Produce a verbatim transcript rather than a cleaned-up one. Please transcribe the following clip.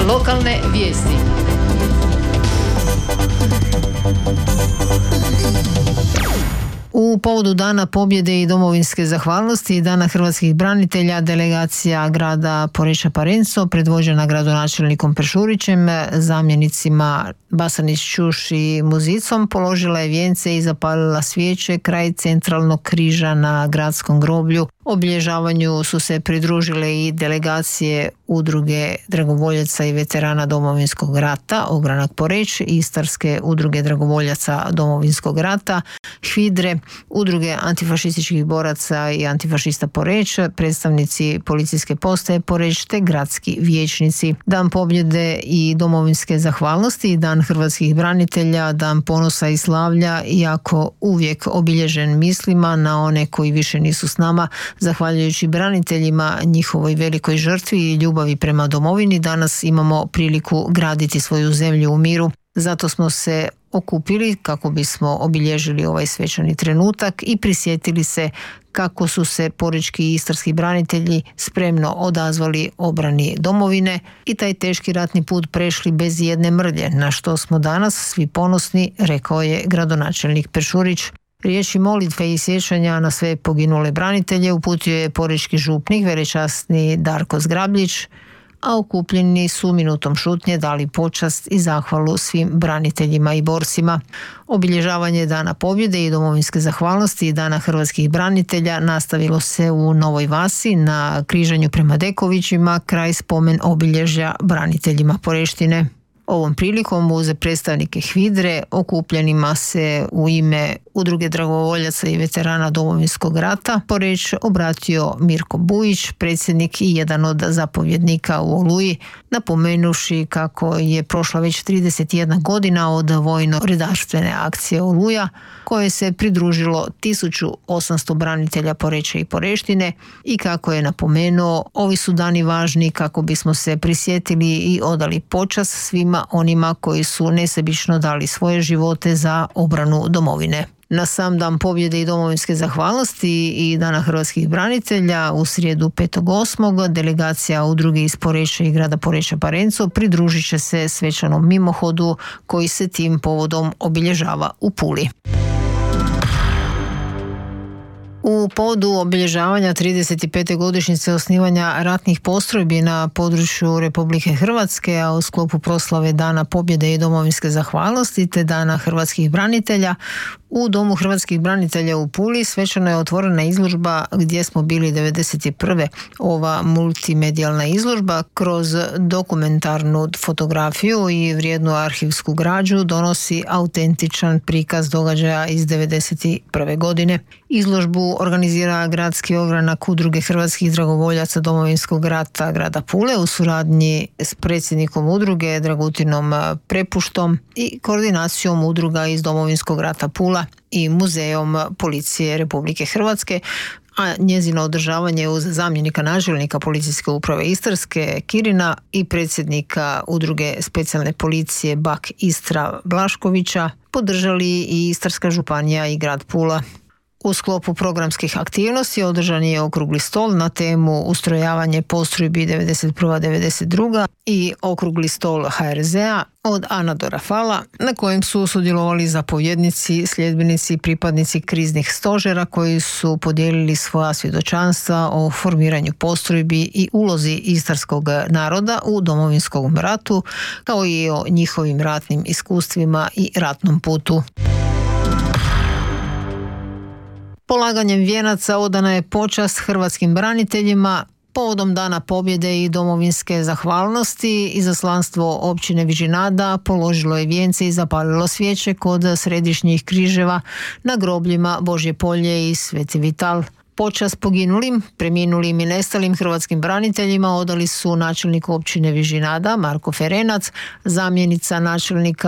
Lokalne vijesti. U povodu Dana pobjede i domovinske zahvalnosti i Dana hrvatskih branitelja, delegacija grada Poreča Parenco, predvođena gradonačelnikom Peršurićem, zamjenicima Basanić, Ćuš i Muzicom, položila je vijence i zapalila svijeće kraj centralnog križa na gradskom groblju. Obilježavanju su se pridružile i delegacije udruge dragovoljaca i veterana Domovinskog rata Ogranak Poreč, Istarske udruge dragovoljaca Domovinskog rata, HVIDRE, udruge antifašističkih boraca i antifašista Poreč, predstavnici policijske postaje Poreč te gradski vijećnici. Dan pobjede i domovinske zahvalnosti i Dan hrvatskih branitelja, dan ponosa i slavlja, iako uvijek obilježen mislima na one koji više nisu s nama. Zahvaljujući braniteljima, njihovoj velikoj žrtvi i ljubavi prema domovini, danas imamo priliku graditi svoju zemlju u miru. Zato smo se okupili kako bismo obilježili ovaj svečani trenutak i prisjetili se kako su se porečki i istarski branitelji spremno odazvali obrani domovine i taj teški ratni put prešli bez jedne mrlje, na što smo danas svi ponosni, rekao je gradonačelnik Peršurić. Riječi molitve i sjećanja na sve poginule branitelje uputio je porečki župnik velečasni Darko Zgrabljić, a okupljeni su minutom šutnje dali počast i zahvalu svim braniteljima i borcima. Obilježavanje Dana pobjede i domovinske zahvalnosti i Dana hrvatskih branitelja nastavilo se u Novoj Vasi na križanju prema Dekovićima kraj spomen obilježja braniteljima Poreštine. Ovom prilikom uz predstavnike HVIDRE okupljenima se u ime udruge dragovoljaca i veterana Domovinskog rata Poreč obratio Mirko Bujić, predsjednik i jedan od zapovjednika u Oluji, napomenuši kako je prošla već trideset jedna godina od vojno-redarstvene akcije Oluja, koje se pridružilo tisuću osamsto branitelja Poreča i Poreštine, i kako je napomenuo, ovi su dani važni kako bismo se prisjetili i odali počast svima onima koji su nesebično dali svoje živote za obranu domovine. Na sam dan pobjede i domovinske zahvalnosti i Dana hrvatskih branitelja u srijedu petog osmog delegacija udruge iz Poreča i grada Poreča Parenco pridružit će se svečanom mimohodu koji se tim povodom obilježava u Puli. U povodu obilježavanja trideset pete godišnjice osnivanja ratnih postrojbi na području Republike Hrvatske, a u sklopu proslave Dana pobjede i domovinske zahvalnosti te Dana hrvatskih branitelja, u Domu hrvatskih branitelja u Puli svečano je otvorena izložba Gdje smo bili devedeset prve. Ova multimedijalna izložba kroz dokumentarnu fotografiju i vrijednu arhivsku građu donosi autentičan prikaz događaja iz devedeset prve godine. Izložbu organizira gradski ogranak udruge hrvatskih dragovoljaca Domovinskog rata grada Pule u suradnji s predsjednikom udruge Dragutinom Prepuštom i koordinacijom udruga iz Domovinskog rata Pula i Muzejom policije Republike Hrvatske, a njezino održavanje uz zamjenika načelnika policijske uprave Istarske Kirina i predsjednika udruge specijalne policije Bak Istra Blaškovića podržali i Istarska županija i grad Pula. U sklopu programskih aktivnosti održan je okrugli stol na temu ustrojavanje postrojbi devedeset prva devedeset druga i okrugli stol H R Z-a od Ana do Rafala, na kojem su sudjelovali zapovjednici, sljedbenici i pripadnici kriznih stožera koji su podijelili svoja svjedočanstva o formiranju postrojbi i ulozi istarskog naroda u Domovinskom ratu, kao i o njihovim ratnim iskustvima i ratnom putu. Polaganjem vijenaca odana je počast hrvatskim braniteljima. Povodom Dana pobjede i domovinske zahvalnosti izaslanstvo općine Vižinada položilo je vijence i zapalilo svijeće kod središnjih križeva na grobljima Božje Polje i Sveti Vital. Počast poginulim, preminulim i nestalim hrvatskim braniteljima odali su načelnik općine Vižinada Marko Ferenac, zamjenica načelnika